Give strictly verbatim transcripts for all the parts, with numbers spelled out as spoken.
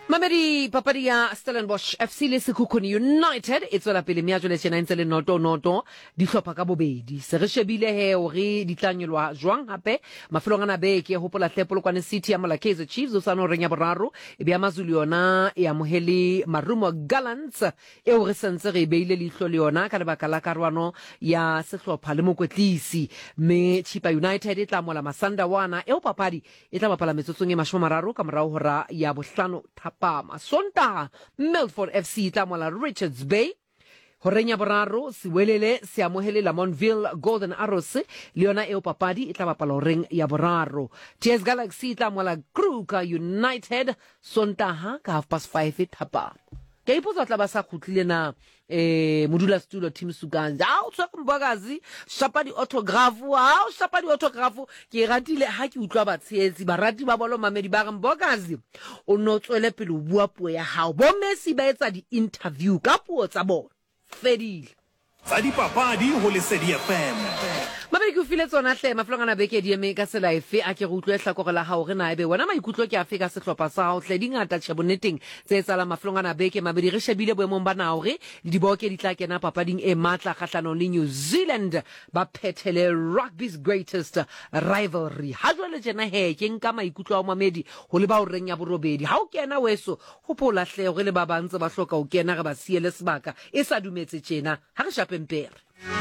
Mamedi papadi ya Stellenbosch F C le Sekhukhune United e tswela pele mme a jwale tjena ntse le noto noto di hlopha ka bobedi se re shebile he hore di tlanyelwa jwang hape mafelong ana beke hopola Polokwane City ya mola Kaizer Chiefs o sana reng ya boraro e be Amazulu yona e amohele Marumo Gallants e o re sentse re beile lihlo le yona ka lebaka la karwano ya sehlopha le mokwetlisi me Chipa United e tla mola Masanda wana e o papadi e tla bapala metsotsong e mashome a mararo ka morao hora ya bohlano Pama Sonta Milford F C tamola Richards Bay Horenya boraro siwelele se amohele Lamontville Golden Arrows Leona eo papadi e tla bapala reng ya boraro T S Galaxy tamola Kruger United Sontaha ka half past five thapa ke ipotsa tla ba sa khutlile na eh modula studio team Suganza ha o tswa mbagazi shapa di autograph ha o shapa di autograph ke ratile ha ke utlwa ba tshetsi ba rati ba bolo mamedi ba re mbagazi o no tswele pele o bua puo ya hao bo Messi ba etsa di interview ka puo tsa bona fedile tsa di papadi ho Lesedi F M Mabedi ku file tsona hle maflongana beke di eme ka sela efe a ke go utlwe hlakore la hao re na ebe wena maikutlo ke afe ka sehlopha sa hao hle dingata tsheboneteng tse tsala maflongana beke mabedi re shebile boemong bana hore di boke di tla kena papading e matla kgahlano le New Zealand ba phethele rugby's greatest rivalry ha jwale jena he ke nka maikutlo a mamedi ho le ba o reng ya borobedi ha o kena weso hopola hle hore le ba bantse ba hloka o kena re ba siele sebaka e sa dumetse tjena ha re shapempere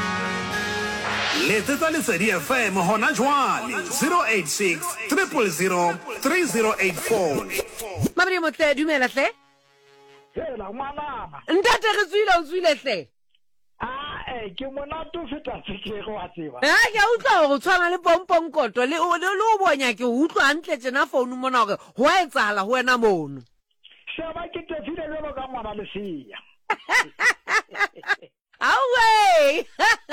Letsetsa Lesedi F M hona jwale zero eight six zero zero three zero eight four Mabedi motle dumela hle Hela ngwanana Ntate re tswile o tswile hle Ah eh ke mona to feta tshekego wa tseba Ha ke utlwa go tshwana le pompong koto le o le o bonya ke utlwa hantle tsena phone mona hore ho a etsala ho wena mono Shaba ke tefile jalo ka ngwana le sia Away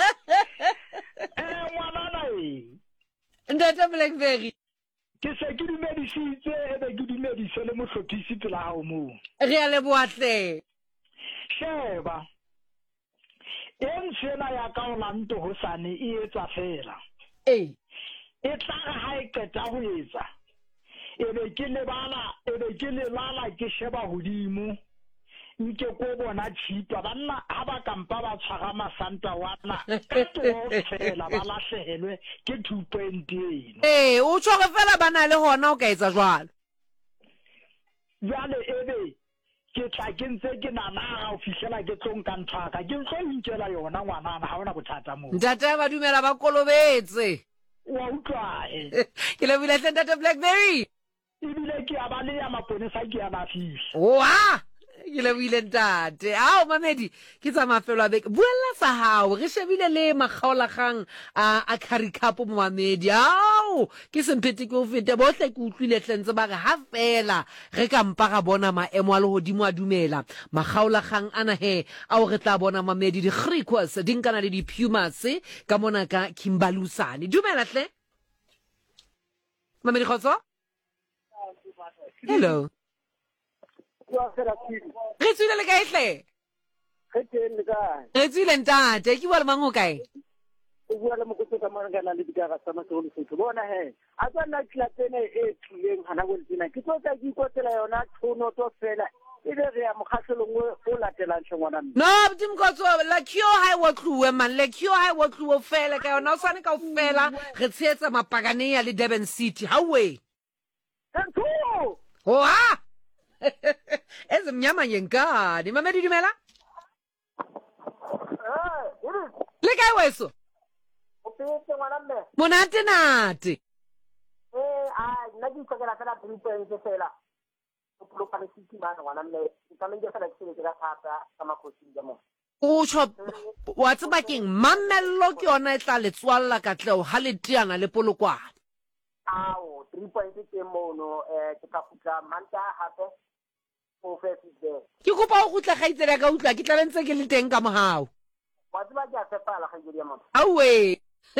Eh ngwanana e Ntate Blackberry ke se ke dumedisitse e be ke dumedise le mohlopisi pela hao mo re a le boatle Sheba En sena ya ka Orlando Hosane e etsa fela eh e tla ha e qeta ho etsa e be ke le bana e be ke le lala ke sheba hodimo nke ko bona tshitwa banna ha ba kampa ba tshwara masanta wana to fela ba lahlehelwe ke two point eight eh o tshware fela bana le hona o ka etsa jwalo jwale ebe ke tla ke ntse ke nana ga o fihlela ke tsong ka nthaka ke ntse nkela yona ngwana ha ona bothata mo Ntate ba dumela ba kolobetse wa utlwa e ke le bile Ntate Blackberry ibile ke abale ya maponesa ke ya ba fihla wa ke le bile ntate ao mamedi ke tsa mafelo a beke buella sa hao re shebile le makgaolakgang a a Currie Cup mo mamedi ao ke sempete ke o fete bohle ke utlwile hlentse ba re ha fela re ka mpa ga bona maemo a le hodimo a dumela makgaolakgang ana he ao re tla bona mamedi di Griquas dinkana le di Pumas ka mona ka Kimbalusane dumela hle mamedi khotso hello Re tswile le kae hle? Re teng le kae? Re tswile ntate, ke bua le mang ho kae? O bua le mokotso ka mona kana le dikara tsa matlo le setho. Bona he. A tsana tlatene e tlileng hana go tsena. Ke tsotsa ke ikotsela yona tshono to fela. E be re ya mokgahlelong o latelang tshwana nna. No, Dimkotso, la kyo hai wa tluwe man, le kyo hai wa tluwe fela ka yona o sane ka fela re tshetsa Mapaganea le Durban City. How we? Tantho! Oh ha! Ezimnyama yenkani mamedi dumela Eh, le kae weso o petse ngwana mme. monate nate Eh, a nna di tsela tsela three point fela. O Polokwane City bana ngwana mme. Ka menge fela ke se ka thata ka makhosi ya mo. o tsho wa tseba keng mamello ke yona e tla le tswalla ka tleo ha le tiana le Polokwane Ao, three point ke mono eh ke ka futla manta hape. O fetile. ke kopa o gutla gaitsela ka utla ke tla ntse ke le teng ka mohao Wa tseba ke a tsepala ga ke di mama. awe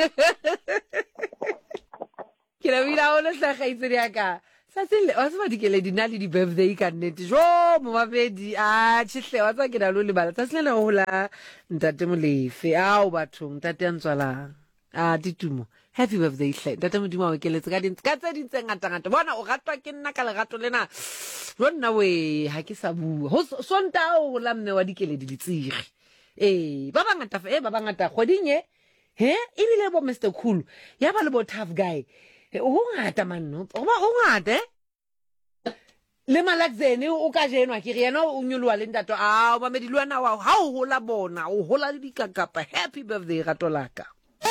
ke la bila o le tla gaitsela ka sa tsile wa tseba dikele di na le di birthday ka nnete jo mo mabedi a tshle wa tsa ke na lo le bala tsa sele go la ntate molefe a o bathong ntate a ntswala a ditumo happy birthday hle ntate modimo wa keletse ka dintse ka tse dintse ngata ngata bona o ratwa ke nna ka lerato lena rona we ha ke sa bua ho sonta o la mme wa dikeledi ditsiri eh ba bangata fe ba bangata kgodinye he e bile bo Mister Cool ya ba le bo tough guy o ngata manno o ba o ngata le malakzene o ka jenwa ke re yena o nyolwa le ntato a ba medilwana wa ha o hola bona o hola le dikakapa happy birthday ratolaka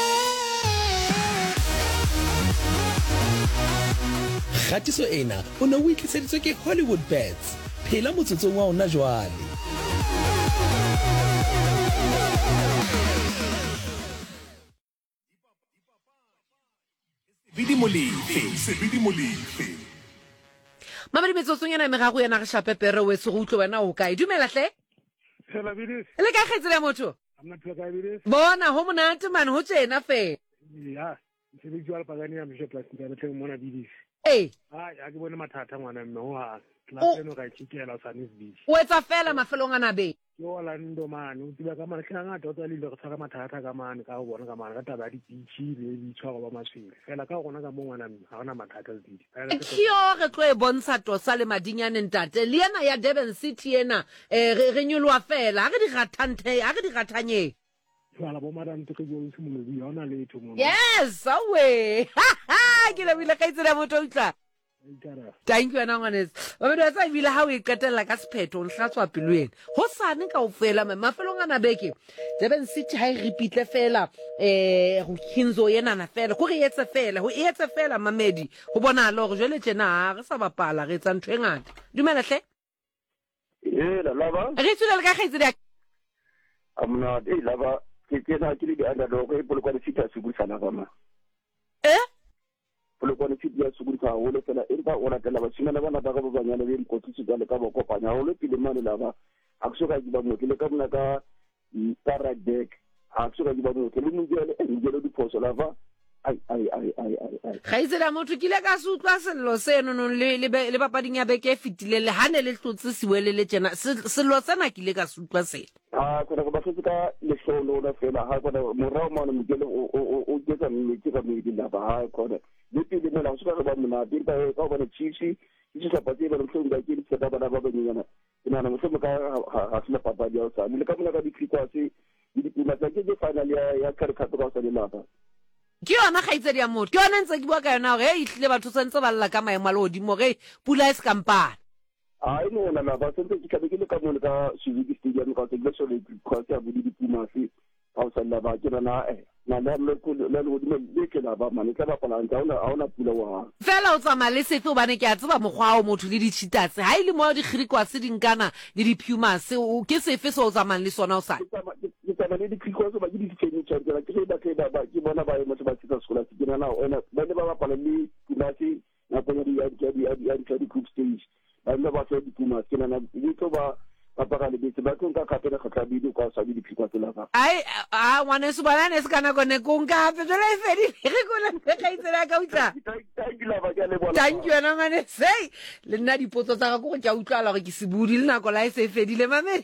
Gatiso ena o ne o itliseditswe ke Hollywood Bets phela motsotsong wa ona jwale Sebidi Molefe Sebidi Molefe Mamadi metsotsong yana me ga go yana re shape pere we se go utlo wena o kae dumela hle Hela bidis. le ka khetsela motho I'm not sure bidis. bona ho monate man ho tsena fe Ya, sebetsi wa pagani ya mshe plus nka betleng mona bidis. eh Ah, ya ke bone mathata ngwana mme ho ha. Class eno ga itshikela o sa nis bidis. o etsa fela mafelong ana be Yo la ndo man, o tiba ka mana ke ngata o tsa le go tshaka mathata ka mana ka go bona ka mana ka taba di pitchi le di tshwaro ba maswele. Fela ka gona ka mo ngwana mme ha ona mathata le bidis. kio re tlo e bontsha tosa le madinyane ntate le ena ya Durban City ena eh re re nyolwa fela ha re di rathanthe ha re di rathanye Wala bo madam to ke yo se mo le ona le to mo. yes awe ke le bile ka itsela motho utla Ikara. thank you ana ngwanetse ba be tsa bile ha o ikatella ka sephetho o nhlatswa pelweng ho sane ka o fela mafelong ana beke Durban City ha e repeatle fela eh go kinzo yena na fela go re etse fela ho etse fela mamedi ho bona lo re jwele tjena re sa bapala re etsa ntwe ngata dumela hle Eh la lava re tsule le ka khaitse dia amna eh lava ke ke na ke di anda do ko polo kwa sita su gutsa na bama eh polo kwa sita su gutsa o le fela e ba ona tela ba simana bana ba ga ba banyana be mo tsi ka le ka ba kopanya o le pile mane lava a kusoka ke ba mo ke le ka mna ka paradek a kusoka ke ba mo ke le mo jele e jele di poso lava ai ai ai ai ai khaitse la motho kile ka se utlwa sello seno no le le le papading ya beke e fitile le hane le tlotse siwele le tjena sello sena kile ka se utlwa sena ah kona go ba se ka le solo la fela ha kona morao mane mo jele o o o ke tsa me ke ka me di lava ha kona le pele mo la se ka ba mona di ba ka ba le chichi chichi sa pati ba le tsunga ke di tsaka ba ba ba nyana ina na mo se ka ha se la papa dia o sa le ka mona ka di krikwase di pina tsa ke ke final ya ya kare ka ka sa le lava ke yona khaitse dia motho ke yona ntse ke bua ka yona gore e itlile batho sentse ba lla ka maemo a lodimo ge pula e se kampana ai no na ba sentse ke ka ke le ka mo ka Suzuki Stadium ka ke so le ka ya budi di pumasi au sa la ba ke na eh na le le ku le le di le ke la ba mane ka ba pala nka ona ona pula wa fela o tsama le sefe o bane ke a tseba mogwa o motho le di cheaters ha ile mo di khirikwa se dinkana le di pumas o ke sefe se o tsamang le sona o sa ke tsa le di kriko so ba di tshenye tshenye ke ba ke ba ke bona ba mo se ba tsitsa skola ke na na ona ba le ba ba pala le pumasi na ko di ya di ya di ya di group stage ba le ba se di pumasi ke na na di to ba papa ka le bitse ba tla ka pele ka tlabidi kwa sa di kriko tsela ba ai a wane se bana ne se kana gone ko nka pe jole e fedi re go le ka itsela ka utla thank you lava ke le bona thank you ana ngane sei le nna dipotso tsa ga go go tja utlwala gore ke se budi le nako la e se fedile mame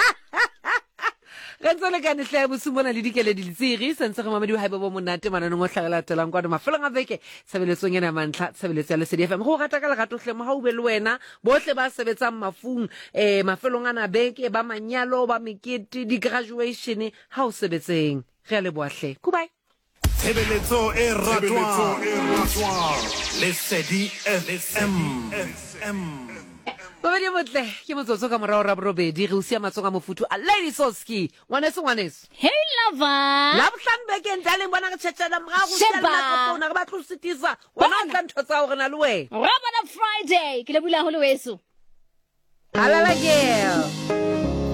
re ntse le ka nehle bosumona le dikeledi le tsiri sentse re mamedi ha bo monate mananong o hlagela telang kwa mafelong a beke sebeletsong ena mantla sebeletso ya lesedi F M go rata ka lerato hle mo ha o be le wena bohle ba sebetsang mafung eh mafelong ana beke ba manyalo ba mekete di graduation ha o sebetseng re le boahle goodbye Tshebeletso e ratwang Lesedi F M Bobedi botle ke motsotso ka morao ra borobedi re usia matsoga mofutu a Lady Soski ngwaneso ngwaneso Hey lover la bohlano bekeng tlaleng bona re tšhetšela morago tsela re ba tlositisa wena o tla ntho tsa gore na le wena Rabana Friday ke le bula ho le weso halala girl